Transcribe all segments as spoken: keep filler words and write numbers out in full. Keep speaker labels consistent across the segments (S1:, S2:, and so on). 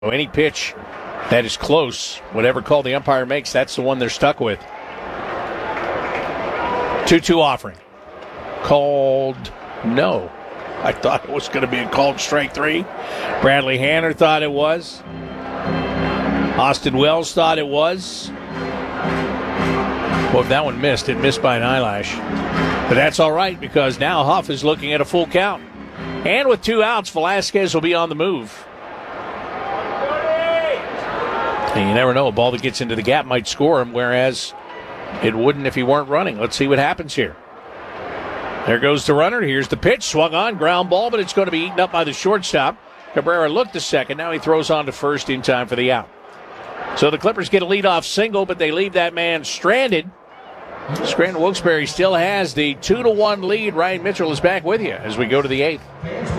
S1: Any pitch that is close, whatever call the umpire makes, that's the one they're stuck with. two two offering. Called no. I thought it was going to be a called strike three. Bradley Hanner thought it was. Austin Wells thought it was. Well, if that one missed, it missed by an eyelash. But that's all right because now Huff is looking at a full count. And with two outs, Velasquez will be on the move. And you never know, a ball that gets into the gap might score him, whereas it wouldn't if he weren't running. Let's see what happens here. There goes the runner. Here's the pitch. Swung on, ground ball, but it's going to be eaten up by the shortstop. Cabrera looked a second. Now he throws on to first in time for the out. So the Clippers get a leadoff single, but they leave that man stranded. Scranton Wilkes-Barre still has the two to one lead. Ryan Mitchell is back with you as we go to the eighth.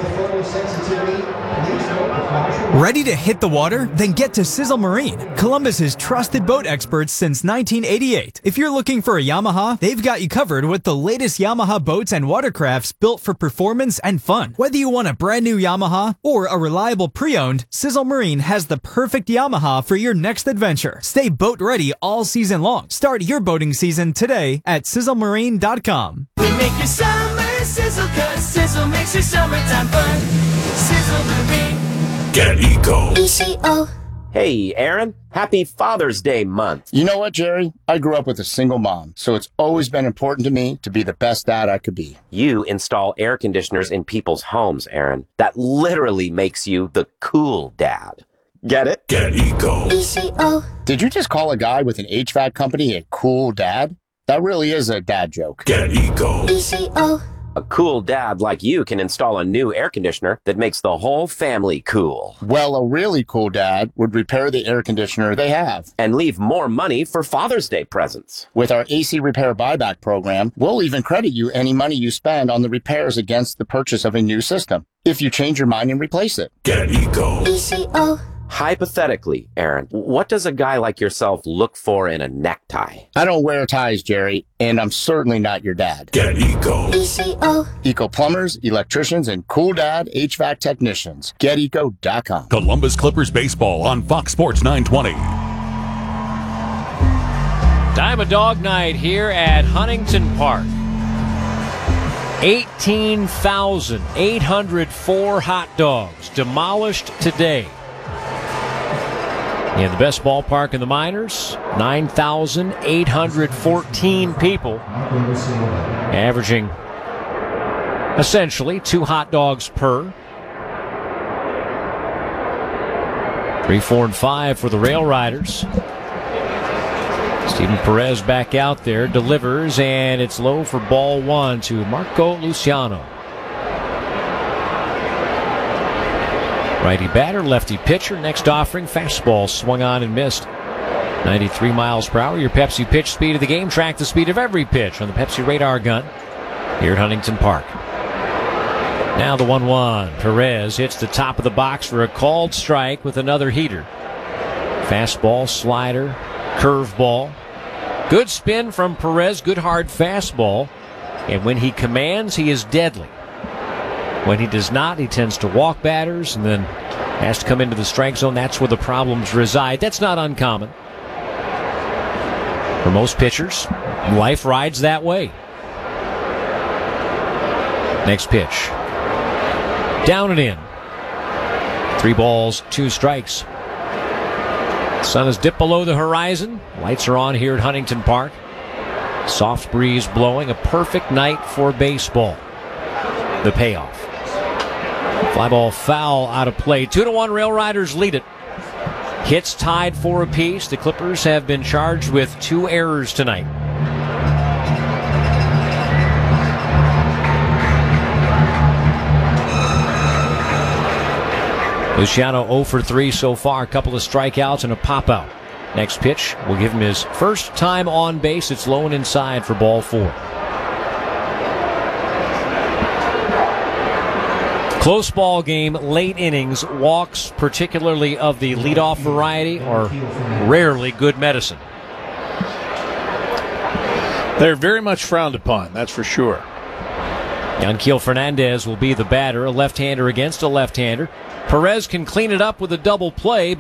S2: Ready to hit the water? Then get to Sizzle Marine, Columbus's trusted boat experts since nineteen eighty-eight. If you're looking for a Yamaha, they've got you covered with the latest Yamaha boats and watercrafts built for performance and fun. Whether you want a brand new Yamaha or a reliable pre-owned, Sizzle Marine has the perfect Yamaha for your next adventure. Stay boat ready all season long. Start your boating season today at sizzle marine dot com.
S3: We make your summer sizzle, cause Sizzle makes your summertime fun. Sizzle Marine.
S4: Get Eco.
S3: E C O.
S5: Hey, Aaron. Happy Father's Day month.
S6: You know what, Jerry? I grew up with a single mom, so it's always been important to me to be the best dad I could be.
S5: You install air conditioners in people's homes, Aaron. That literally makes you the cool dad. Get it?
S4: Get Eco.
S3: E C O.
S6: Did you just call a guy with an H V A C company a cool dad? That really is a dad joke.
S4: Get Eco.
S3: E C O.
S5: A cool dad like you can install a new air conditioner that makes the whole family cool.
S6: Well, a really cool dad would repair the air conditioner they have.
S5: And leave more money for Father's Day presents.
S6: With our A C Repair Buyback program, we'll even credit you any money you spend on the repairs against the purchase of a new system, if you change your mind and replace it.
S4: Get Eco.
S3: E C O.
S5: Hypothetically, Aaron, what does a guy like yourself look for in a necktie?
S6: I don't wear ties, Jerry, and I'm certainly not your dad.
S4: Get Eco.
S3: E C O.
S6: Eco plumbers, electricians, and cool dad H V A C technicians. Get eco dot com.
S4: Columbus Clippers baseball on Fox Sports nine twenty.
S7: Time of dog night here at Huntington Park. eighteen thousand eight hundred four hot dogs demolished today. In the best ballpark in the minors, nine thousand eight hundred fourteen people, averaging essentially two hot dogs per. Three, four, and five for the Rail Riders. Steven Perez back out there, delivers, and it's low for ball one to Marco Luciano. Righty batter, lefty pitcher. Next offering, fastball swung on and missed. ninety-three miles per hour, your Pepsi pitch speed of the game. Track the speed of every pitch on the Pepsi radar gun here at Huntington Park. Now the one one. Perez hits the top of the box for a called strike with another heater. Fastball, slider, curveball. Good spin from Perez, good hard fastball. And when he commands, he is deadly. When he does not, he tends to walk batters and then has to come into the strike zone. That's where the problems reside. That's not uncommon for most pitchers. Life rides that way. Next pitch. Down and in. Three balls, two strikes. The sun has dipped below the horizon. Lights are on here at Huntington Park. Soft breeze blowing. A perfect night for baseball. The payoff. Fly ball foul out of play. Two to one, Rail Riders lead it. Hits tied for apiece. The Clippers have been charged with two errors tonight. Luciano zero for three so far. A couple of strikeouts and a pop-out. Next pitch will give him his first time on base. It's low and inside for ball four. Close ball game, late innings, walks, particularly of the leadoff variety, are rarely good medicine.
S1: They're very much frowned upon, that's for sure.
S7: Yanquiel Fernandez will be the batter, a left-hander against a left-hander. Perez can clean it up with a double play.